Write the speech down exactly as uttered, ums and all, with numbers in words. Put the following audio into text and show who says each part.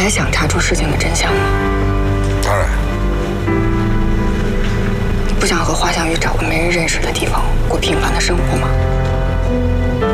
Speaker 1: 还想查出事情的真相吗？
Speaker 2: 当然。
Speaker 1: 你不想和华夏宇找个没人认识的地方过平凡的生活吗？